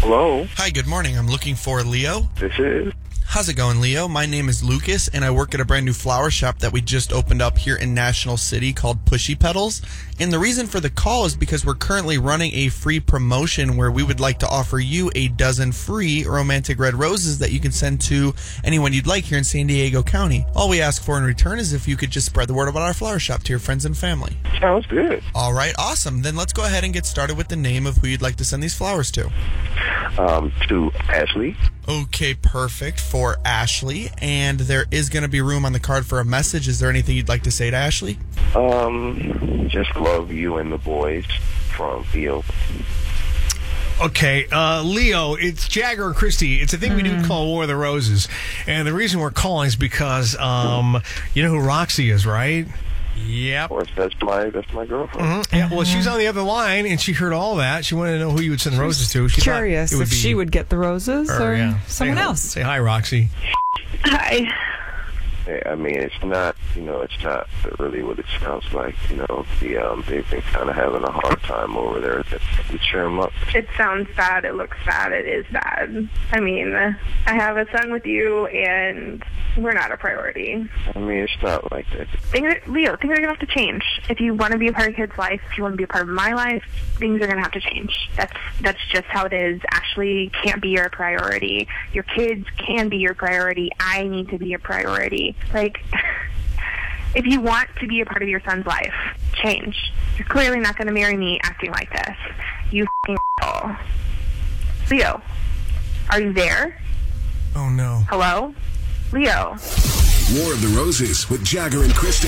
Hello, Hi, good morning. I'm looking for Leo. this is. How's it going, Leo? My name is Lucas, and I work at a brand new flower shop that we just opened up here in National City called Pushy Petals. And the reason for the call is because we're currently running a free promotion where we would like to offer you a dozen free romantic red roses that you can send to anyone you'd like here in San Diego County. All we ask for in return is if you could just spread the word about our flower shop to your friends and family. Sounds good. All right, awesome. Then let's go ahead and get started with the name of who you'd like to send these flowers to. To Ashley. Okay, perfect, for Ashley. And there is going to be room on the card for a message. Is there anything you'd like to say to Ashley? Just love you and the boys from Theo. Okay, Leo, it's Jagger and Christy. It's a thing we do call War of the Roses. And the reason we're calling is because, you know who Roxy is, right? Yep. Of course, that's my girlfriend. Yeah, well, she's on the other line, and she heard all that. She wanted to know who you would send roses to. She thought Curious it would if be she would get the roses her, or yeah. someone else. Say hi, Roxy. Hi. I mean, it's not really what it sounds like. They've been kind of having a hard time over there. To cheer them up. It sounds bad. It looks bad. It is bad. I mean, I have a son with you, and we're not a priority. I mean, it's not like that. Leo, things are going to have to change. If you want to be a part of kids' life, if you want to be a part of my life, things are going to have to change. That's just how it is. Ashley can't be your priority. Your kids can be your priority. I need to be your priority. Like, if you want to be a part of your son's life, change. You're clearly not going to marry me acting like this. You f***ing asshole. Leo, are you there? Oh, no. Hello? Leo. War of the Roses with Jagger and Christy.